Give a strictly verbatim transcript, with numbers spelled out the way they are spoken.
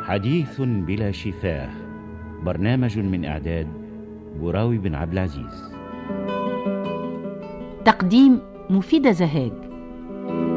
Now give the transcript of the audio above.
حديث بلا شفاه، برنامج من إعداد براوي بن عبد العزيز. تقديم مفيدة زهاج.